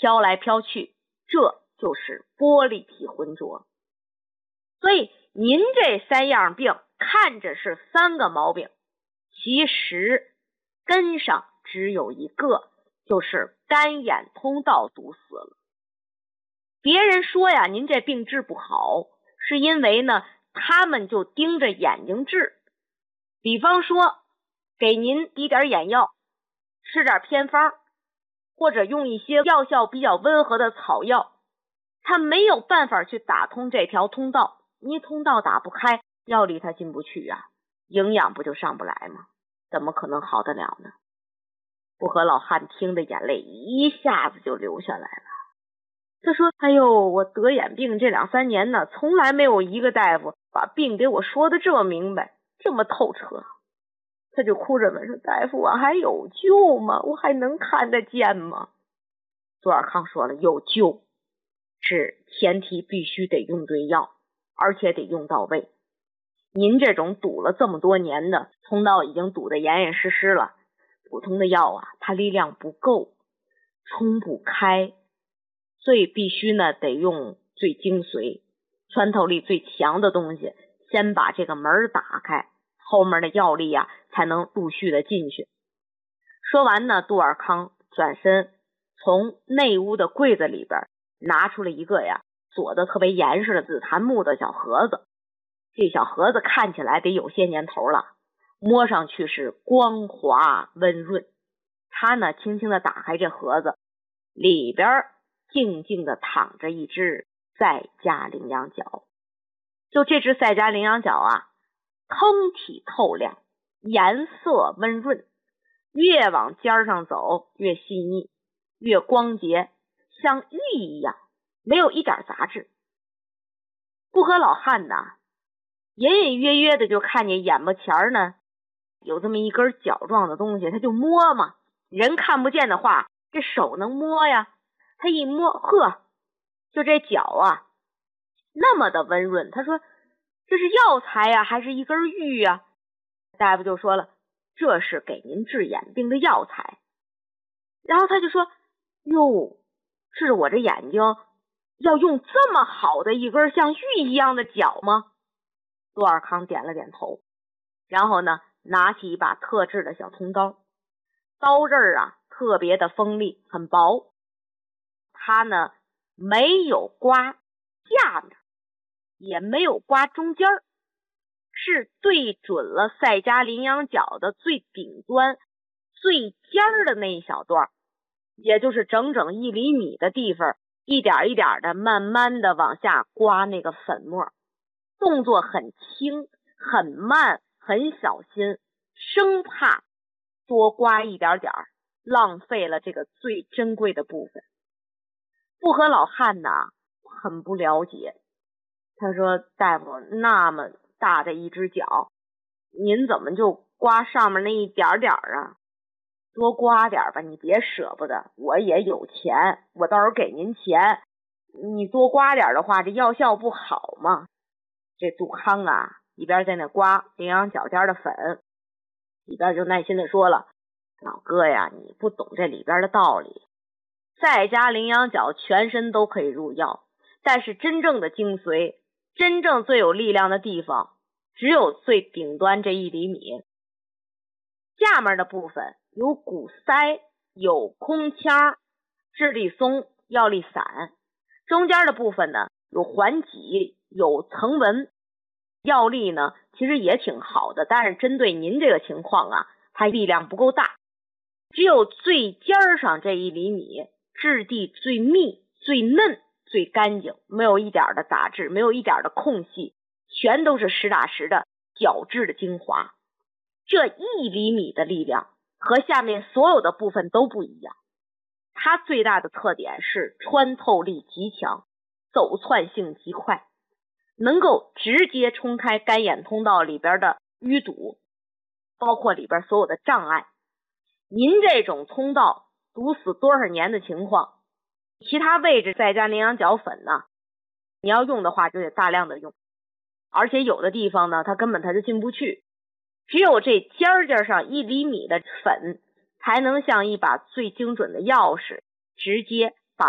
飘来飘去，这就是玻璃体浑浊。所以您这3样病看着是3个毛病，其实根上只有一个，就是干眼通道堵死了。别人说呀，您这病治不好，是因为呢，他们就盯着眼睛治。比方说，给您滴点眼药，吃点偏方，或者用一些药效比较温和的草药，他没有办法去打通这条通道。你通道打不开，药力它进不去啊，营养不就上不来吗？怎么可能好得了呢？不和老汉听的眼泪一下子就流下来了。他说，哎呦，我得眼病这2、3年呢，从来没有一个大夫把病给我说的这么明白，这么透彻。他就哭着问说，大夫，我还有救吗？我还能看得见吗？杜尔康说了，有救，是前提必须得用对药，而且得用到位。您这种堵了这么多年的通道已经堵得严严实实了，普通的药啊，它力量不够，冲不开，所以必须呢得用最精髓、穿透力最强的东西，先把这个门打开，后面的药力啊才能陆续的进去。说完呢，杜尔康转身从内屋的柜子里边拿出了一个呀锁得特别严实的紫檀木的小盒子。这小盒子看起来得有些年头了，摸上去是光滑温润。他呢轻轻地打开这盒子，里边静静地躺着一只赛迦羚羊角。就这只赛迦羚羊角啊，通体透亮，颜色温润，越往尖上走越细腻，越光洁，像玉一样，没有一点杂质。不和老汉呢隐隐约约的就看见眼巴前呢有这么一根角状的东西，他就摸嘛，人看不见的话，这手能摸呀。他一摸，呵，就这角啊那么的温润。他说，这是药材呀，还是一根玉呀？大夫就说了，这是给您治眼病的药材。然后他就说，哟，治我这眼睛要用这么好的一根像玉一样的角吗？杜尔康点了点头，然后呢拿起一把特制的小铜刀，刀刃啊特别的锋利，很薄。他呢没有刮下面，也没有刮中间，是对准了赛迦羚羊角的最顶端最尖的那一小段，也就是整整1厘米的地方，一点一点的慢慢的往下刮那个粉末，动作很轻很慢很小心，生怕多刮一点点浪费了这个最珍贵的部分。不和老汉呢很不了解，他说，大夫，那么大的一只角，您怎么就刮上面那一点点啊？多刮点吧，你别舍不得，我也有钱，我到时候给您钱，你多刮点的话，这药效不好吗？这杜康啊一边在那刮羚羊角尖的粉，一边就耐心的说了，老哥呀，你不懂这里边的道理。赛迦羚羊角全身都可以入药，但是真正的精髓，真正最有力量的地方，只有最顶端这1厘米。下面的部分有骨塞，有空腔，质地松，药力散。中间的部分呢有环脊，有层纹，药力呢其实也挺好的，但是针对您这个情况啊，它力量不够大。只有最尖上这1厘米，质地最密最嫩最干净，没有一点的杂质，没有一点的空隙，全都是实打实的角质的精华。这1厘米的力量和下面所有的部分都不一样，它最大的特点是穿透力极强，走窜性极快，能够直接冲开干眼通道里边的淤堵，包括里边所有的障碍。您这种通道堵死多少年的情况，其他位置赛迦羚羊角粉呢，你要用的话就得大量的用，而且有的地方呢它根本它就进不去，只有这尖尖上1厘米的粉才能像一把最精准的钥匙，直接